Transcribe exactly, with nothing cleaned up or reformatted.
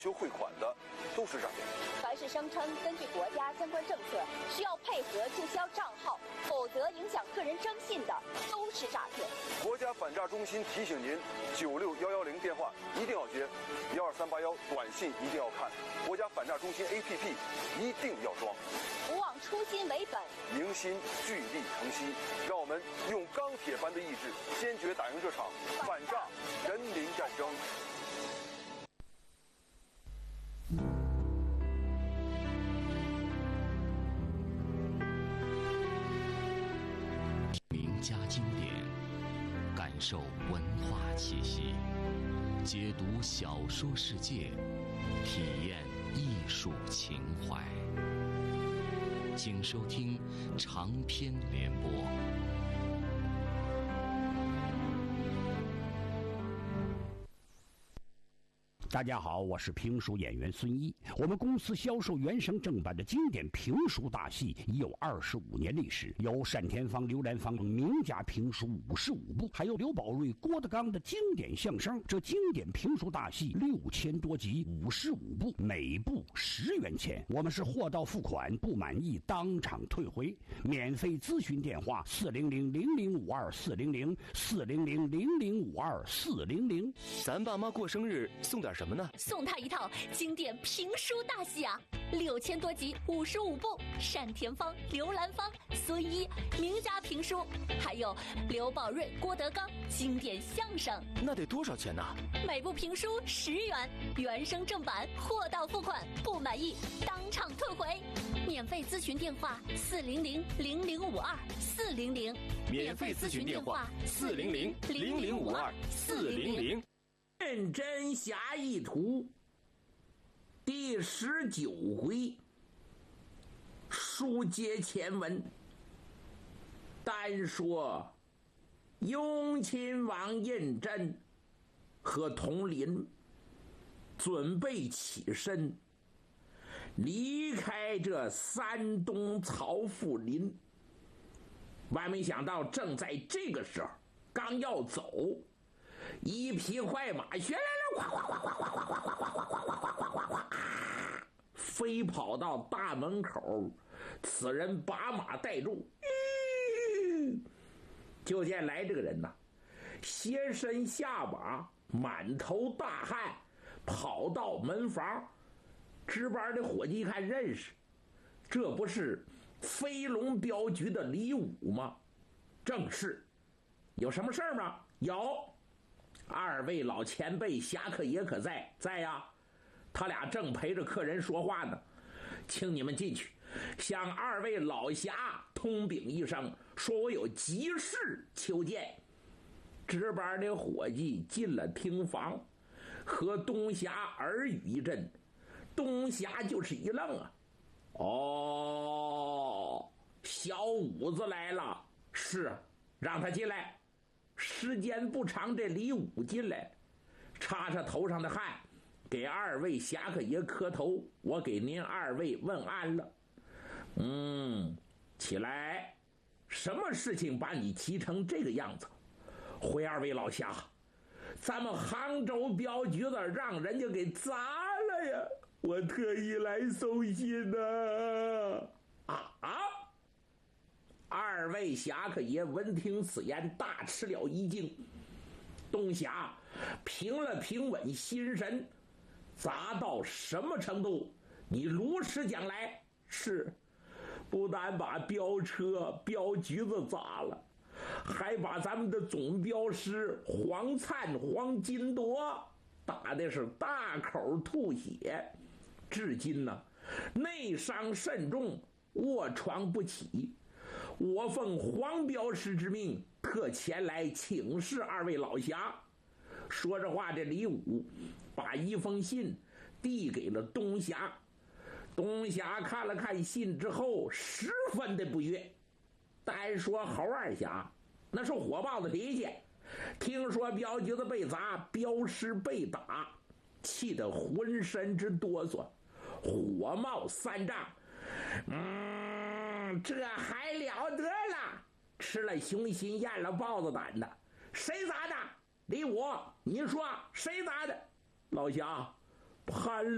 求汇款的都是诈骗。 凡是声称根据国家相关政策需要配合注销账号，否则影响个人征信的，都是诈骗。 国家反诈中心提醒您：九六幺幺零电话一定要接，幺二三八幺短信一定要看，国家反诈中心 A P P 一定要装。 不忘初心为本， 凝心聚力同心，让我们用钢铁般的意志，坚决打赢这场反诈人民战争。 名家经典，感受文化气息，解读小说世界，体验艺术情怀。请收听长篇联播。 大家好，我是评书演员孙一。我们公司销售原声正版的经典评书大戏已有二十五年历史，有单田芳、刘兰芳名家评书五十五部，还有刘宝瑞、郭德纲的经典相声。这经典评书大戏六千多集，五十五部，每部十元钱。我们是货到付款，不满意当场退回。免费咨询电话：四零零零零五二四零零四零零零零五二四零零。 咱爸妈过生日送点什么呢？ 送他一套经典评书大戏啊，六千多集，五十五部，单田芳、刘兰芳、孙一名家评书，还有刘宝瑞、郭德纲经典相声。 那得多少钱呢？ 每部评书十元，原声正版，货到付款，不满意当场退回。免费咨询电话：四零零零零五二四零零。 免费咨询电话：四零零零零五二四零零。 认真侠义图第十九回，书接前文。单说雍亲王胤禛和佟麟准备起身离开这山东曹府林，万没想到正在这个时候，刚要走，一匹快马旋来了，哗哗哗哗哗哗哗哗哗哗哗哗哗哗，飞跑到大门口。此人把马带住，就见来这个人呐，斜身下马，满头大汗，跑到门房。值班的伙计一看认识，这不是飞龙镖局的李武吗？正是。有什么事儿吗？有。二位老前辈侠客也可在？在呀，他俩正陪着客人说话呢，请你们进去，向二位老侠通禀一声，说我有急事求见。值班的伙计进了厅房，和东侠耳语一阵，东侠就是一愣啊，哦，小五子来了，是，让他进来。时间不长，这李武进来，擦擦头上的汗，给二位侠客爷磕头，我给您二位问安了。嗯，起来，什么事情把你急成这个样子？回二位老侠，咱们杭州镖局子让人家给砸了呀，我特意来送信呢。啊啊！二位侠客爷闻听此言，大吃了一惊。东侠平了平稳心神，砸到什么程度？你如实讲来。是，不但把镖车镖局子砸了，还把咱们的总镖师黄灿、黄金铎打的是大口吐血，至今呢内伤甚重，卧床不起。我奉黄镖师之命，特前来请示二位老侠。说着话，这李武把一封信递给了东侠。东侠看了看信之后，十分的不悦。单说侯二侠那是火爆的脾气，听说镖局子被砸，镖师被打，气得浑身直哆嗦，火冒三丈。嗯，这还了得了，吃了熊心咽了豹子胆的。谁砸的？李武，您说谁砸的？老侠，潘